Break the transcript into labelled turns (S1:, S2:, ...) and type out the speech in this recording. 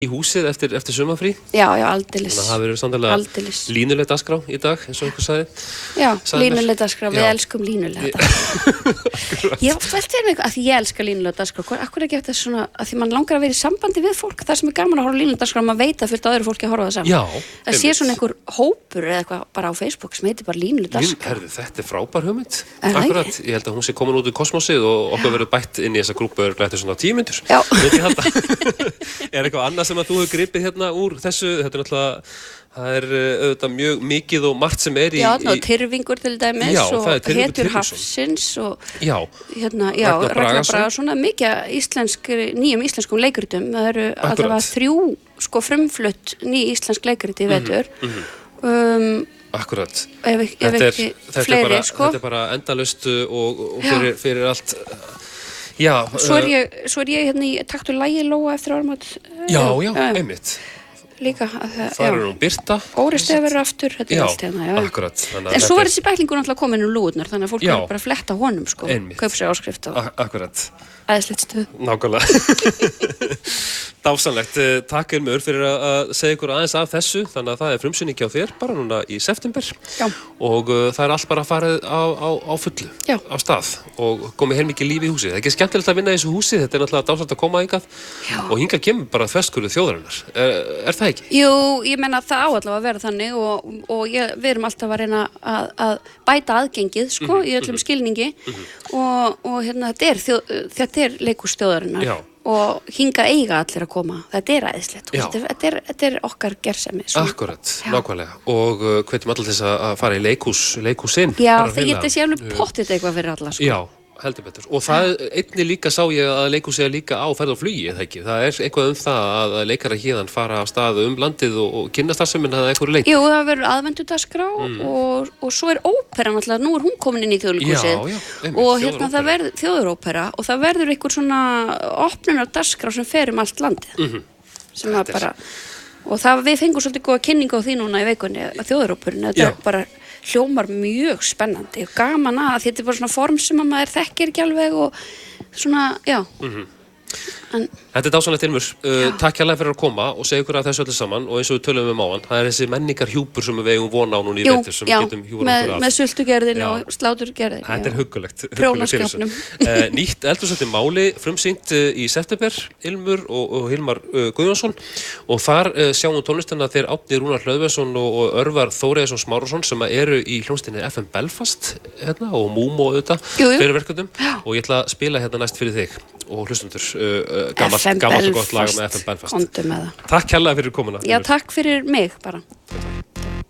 S1: í húsið eftir sumarfrí.
S2: Já, aldeilis.
S1: Þannig að það verður samtallega línuleg dagskrá í dag, eins og einhver sagði.
S2: Já, línuleg dagskrá, við elskum línulega dagskrá. Ég oft velt fyrir mig að því ég elska línulega dagskrá. Akkur ekki eftir svona, að því mann langar að vera í sambandi við fólk, það sem gaman að horfa línulega dagskrá, maður veit að fullt öðru fólki að horfa það saman.
S1: Já.
S2: Það sé svona einhver hópur eða eitthvað bara á Facebook sem heitir bara línulega dagskrá.
S1: Þetta frábær hugmynd. Akkurat, ég held að hún sé komin út í kosmosið og okkur verður bætt inn í þessa grúpu eftir svona 10 mínútur.
S2: Já.
S1: Eitthvað annað sem að þú hefur gripið hérna úr þessu, þetta náttúrulega, það auðvitað mjög mikið og margt sem í...
S2: Já, Tyrfingur til dæmis og Hetjur hafsins og Ragnar Bragason, mikið nýjum íslenskum leikritum, það eru allavega 3 frumflutt ný íslensk leikrit í vetur.
S1: Akkurat.
S2: Ef ekki fleiri, sko.
S1: Þetta bara endalaust og fyrir allt... Já.
S2: Svo er ég hérna í taktu lagi Lóa eftir áramót.
S1: Já, einmitt.
S2: Líka
S1: það eru hún Birta.
S2: Óri stefur aftur, þetta er allt hérna, já.
S1: Akkurat.
S2: En svo er þessi bæklingur náttúrulega komin lúðurnar, þannig að fólk er bara að fletta honum, sko. Kaup sér áskrift og...
S1: Akkurat.
S2: Æðislegt stuð.
S1: Nákvæmlega. Dásamlegt. Takk Ilmur fyrir að segja ykkur aðeins af þessu, þannig að það er frumsýning hjá þér bara núna í september.
S2: Já.
S1: Og það er allt bara farið á fullu.
S2: Já.
S1: Á stað og komið heilmikið líf í húsið. Það er ekki skemmtilegt að vinna í þessu húsi, þetta er náttúrulega dásamlegt að koma hingað. Já. Og hingað kemur bara þverskurður þjóðarinnar. Er það ekki?
S2: Jú, ég meina það á allavega að vera þannig og við erum alltaf að reyna að bæta aðgengið, sko, í öllum skilningi og hérna þetta er leikhús þjóðarinnar. Já. Og hingað eiga allir að koma. Þetta er æðislegt. Þetta er okkar gersemi.
S1: Akkurat, nákvæmlega. Og hvetjum allir þess að fara í leikhúsinn.
S2: Já, þetta sé alveg pottið eitthvað fyrir alla, sko.
S1: Já. Heldur betur. Og það einnig líka sá ég að leikhúsið er líka á ferð og flugi, eða ekki? Það er eitthvað það að leikara héðan fara af stað stað og kynna starfsemina eða einhverju leik.
S2: Jú, það verður aðventudagskrá og svo er óperan alltaf, nú er hún komin inn í Þjóðleikhúsið. Já, og hérna það verður þjóðarópera og það verður einhver svona opnunardagskrá sem fer allt landið. Sem að bara, og það við fengum svolítið góða kynningu á því núna í vikunni að þjóðaróperunni, þetta er bara hljómar mjög spennandi og gaman að þetta er bara svona form sem að maður þekkir ekki alveg og svona, já.
S1: Þetta er dásamlegt Ilmur. Takk hérlega fyrir að koma og segja ykkur að þessu öllu saman og eins og við tölum áðan, það er þessi menningarhjúpur sem við eigum vona á núna í vetur sem við getum hjúra okkur af.
S2: Með sultugerðin og sláturgerðin.
S1: Þetta er huggulegt.
S2: Prjónaskapnum.
S1: Nýtt eldhúsrætti máli frumsýnt í september, Ilmur og Hilmar Guðjónsson og þar sjáum við tónlistina þeir Árni Rúnar Hlöðversson og Örvar Þóriðarsson Smárason sem eru í hljómsveitinni FM Belfast hérna, og Múmo auðvitað fyrir verkefnum og ég ætla að spila hérna næst fyrir þig og hlustundur gammalt og gott lag með FM Belfast.
S2: Komdu með það.
S1: Takk kærlega fyrir komuna.
S2: Já, takk fyrir mig bara.